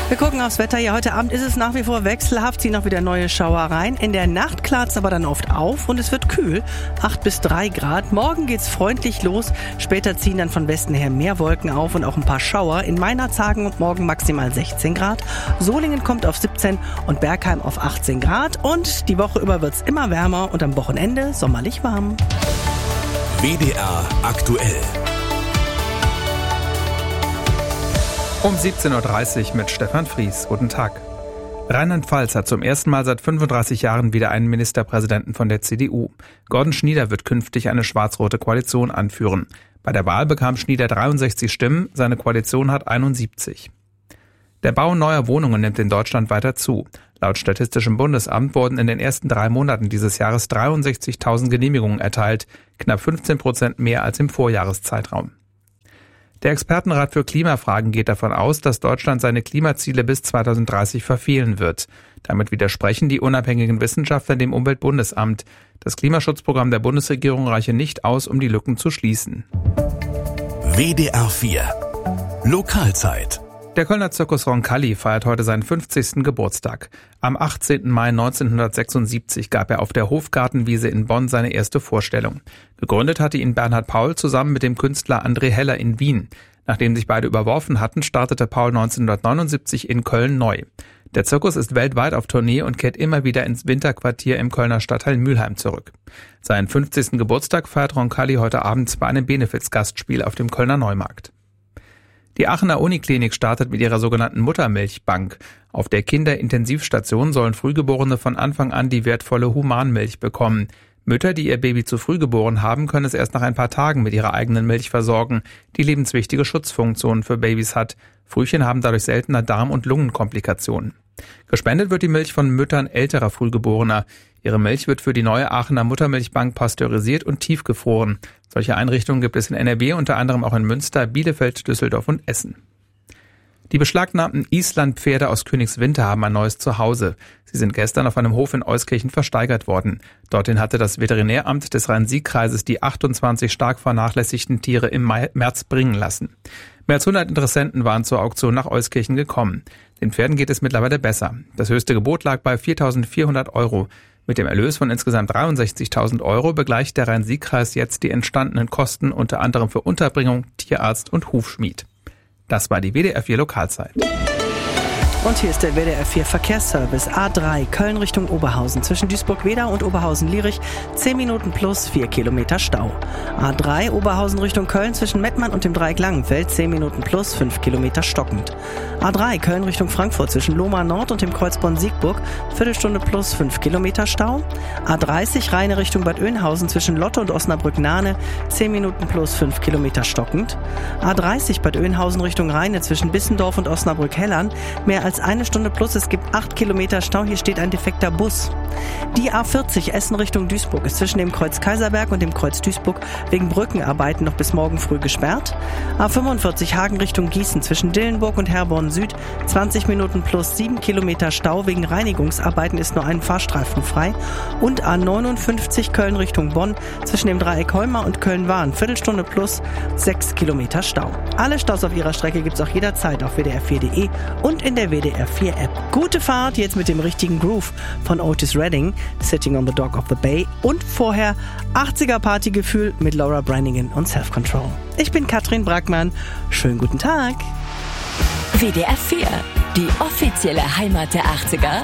Wir gucken aufs Wetter. Ja, heute Abend ist es nach wie vor wechselhaft, ziehen auch wieder neue Schauer rein. In der Nacht klart es aber dann oft auf und es wird kühl, 8 bis 3 Grad. Morgen geht's freundlich los. Später ziehen dann von Westen her mehr Wolken auf und auch ein paar Schauer. In Mainz tagen morgen maximal 16 Grad. Solingen kommt auf 17 und Bergheim auf 18 Grad. Und die Woche über wird's immer wärmer und am Wochenende sommerlich warm. WDR aktuell. Um 17.30 Uhr mit Stefan Fries. Guten Tag. Rheinland-Pfalz hat zum ersten Mal seit 35 Jahren wieder einen Ministerpräsidenten von der CDU. Gordon Schnieder wird künftig eine schwarz-rote Koalition anführen. Bei der Wahl bekam Schnieder 63 Stimmen, seine Koalition hat 71. Der Bau neuer Wohnungen nimmt in Deutschland weiter zu. Laut Statistischem Bundesamt wurden in den ersten 3 Monaten dieses Jahres 63.000 Genehmigungen erteilt, knapp 15% mehr als im Vorjahreszeitraum. Der Expertenrat für Klimafragen geht davon aus, dass Deutschland seine Klimaziele bis 2030 verfehlen wird. Damit widersprechen die unabhängigen Wissenschaftler dem Umweltbundesamt. Das Klimaschutzprogramm der Bundesregierung reiche nicht aus, um die Lücken zu schließen. WDR 4 Lokalzeit. Der Kölner Zirkus Roncalli feiert heute seinen 50. Geburtstag. Am 18. Mai 1976 gab er auf der Hofgartenwiese in Bonn seine erste Vorstellung. Gegründet hatte ihn Bernhard Paul zusammen mit dem Künstler André Heller in Wien. Nachdem sich beide überworfen hatten, startete Paul 1979 in Köln neu. Der Zirkus ist weltweit auf Tournee und kehrt immer wieder ins Winterquartier im Kölner Stadtteil Mülheim zurück. Seinen 50. Geburtstag feiert Roncalli heute Abend bei einem Benefizgastspiel auf dem Kölner Neumarkt. Die Aachener Uniklinik startet mit ihrer sogenannten Muttermilchbank. Auf der Kinderintensivstation sollen Frühgeborene von Anfang an die wertvolle Humanmilch bekommen. Mütter, die ihr Baby zu früh geboren haben, können es erst nach ein paar Tagen mit ihrer eigenen Milch versorgen, die lebenswichtige Schutzfunktionen für Babys hat. Frühchen haben dadurch seltener Darm- und Lungenkomplikationen. Gespendet wird die Milch von Müttern älterer Frühgeborener. Ihre Milch wird für die neue Aachener Muttermilchbank pasteurisiert und tiefgefroren. Solche Einrichtungen gibt es in NRW, unter anderem auch in Münster, Bielefeld, Düsseldorf und Essen. Die beschlagnahmten Islandpferde aus Königswinter haben ein neues Zuhause. Sie sind gestern auf einem Hof in Euskirchen versteigert worden. Dorthin hatte das Veterinäramt des Rhein-Sieg-Kreises die 28 stark vernachlässigten Tiere im März bringen lassen. Mehr als 100 Interessenten waren zur Auktion nach Euskirchen gekommen. Den Pferden geht es mittlerweile besser. Das höchste Gebot lag bei 4.400 €. Mit dem Erlös von insgesamt 63.000 € begleicht der Rhein-Sieg-Kreis jetzt die entstandenen Kosten unter anderem für Unterbringung, Tierarzt und Hufschmied. Das war die WDR 4 Lokalzeit. Und hier ist der WDR 4 Verkehrsservice. A3 Köln Richtung Oberhausen. Zwischen Duisburg-Wedau und Oberhausen-Lierich 10 Minuten plus 4 Kilometer Stau. A3 Oberhausen Richtung Köln zwischen Mettmann und dem Dreieck Langenfeld 10 Minuten plus 5 Kilometer stockend. A3 Köln Richtung Frankfurt zwischen Lohmar Nord und dem Kreuz Bonn-Siegburg Viertelstunde plus 5 Kilometer Stau. A30 Rheine Richtung Bad Oeynhausen zwischen Lotte und Osnabrück-Nahne 10 Minuten plus 5 Kilometer stockend. A30 Bad Oeynhausen Richtung Rheine zwischen Bissendorf und Osnabrück-Hellern mehr als 1 Stunde plus, es gibt 8 Kilometer Stau, hier steht ein defekter Bus. Die A40 Essen Richtung Duisburg ist zwischen dem Kreuz Kaiserberg und dem Kreuz Duisburg wegen Brückenarbeiten noch bis morgen früh gesperrt. A45 Hagen Richtung Gießen zwischen Dillenburg und Herborn Süd 20 Minuten plus 7 Kilometer Stau, wegen Reinigungsarbeiten ist nur ein Fahrstreifen frei. Und A59 Köln Richtung Bonn zwischen dem Dreieck Heumar und Köln-Wahn Viertelstunde plus 6 Kilometer Stau. Alle Staus auf ihrer Strecke gibt's auch jederzeit auf wdr4.de und in der WDR 4 App. Gute Fahrt jetzt mit dem richtigen Groove von Otis Redding, Sitting on the Dock of the Bay, und vorher 80er Partygefühl mit Laura Branigan und Self Control. Ich bin Katrin Brackmann. Schönen guten Tag. WDR 4, die offizielle Heimat der 80er.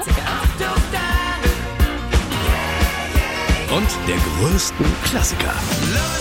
Und der größten Klassiker.